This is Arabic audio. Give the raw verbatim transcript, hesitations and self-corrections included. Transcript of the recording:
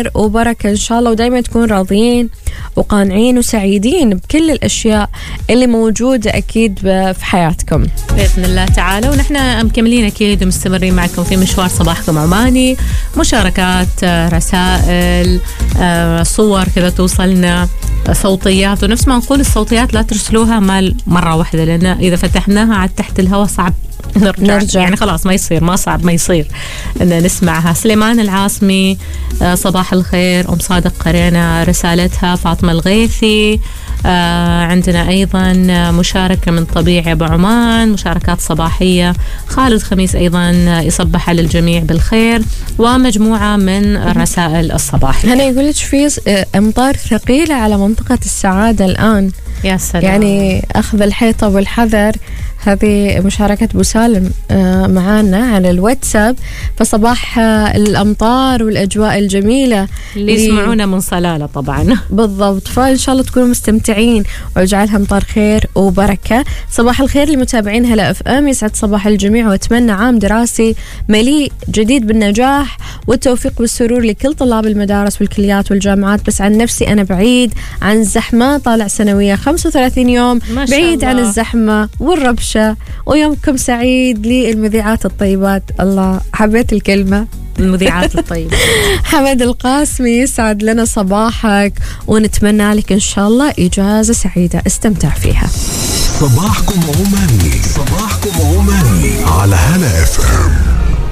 خير وبركة إن شاء الله، ودايما تكون راضيين وقانعين وسعيدين بكل الأشياء اللي موجودة أكيد في حياتكم بإذن الله تعالى. ونحن مكملين أكيد ومستمرين معكم في مشوار صباحكم عماني، مشاركات، رسائل، صور كذا توصلنا، صوتيات. ونفس ما نقول الصوتيات لا ترسلوها مال مرة واحدة، لأن إذا فتحناها عاد تحت الهواء صعب نرجع. نرجع يعني خلاص ما يصير، ما صعب ما يصير ان نسمعها. سليمان العاصمي صباح الخير. أم صادق قرينا رسالتها. فاطمة الغيثي عندنا أيضا مشاركة من طبيعي أبو عمان، مشاركات صباحية. خالد خميس أيضا يصبح على الجميع بالخير، ومجموعة من الرسائل الصباحية. هنا يقول لك في أمطار ثقيلة على منطقة السعادة الآن. يا سلام. يعني أخذ الحيطة والحذر. هذه مشاركة بوسالم معانا على الواتساب. فصباح الأمطار والأجواء الجميلة اللي يسمعونا من صلالة طبعا. بالضبط. فإن شاء الله تكونوا مستمتعين ويجعلها أمطار خير وبركة. صباح الخير لمتابعين هلا اف ام، يسعد صباح الجميع وأتمنى عام دراسي مليء جديد بالنجاح والتوفيق والسرور لكل طلاب المدارس والكليات والجامعات. بس عن نفسي أنا بعيد عن الزحمة، طالع سنوية خمسة وثلاثين يوم بعيد عن الزحمة والربش. ويومكم سعيد للمذيعات الطيبات. الله، حبيت الكلمة المذيعات الطيبة. حمد القاسمي يسعد لنا صباحك ونتمنى لك إن شاء الله إجازة سعيدة استمتع فيها. صباحكم عماني، صباحكم عماني على هلا اف ام.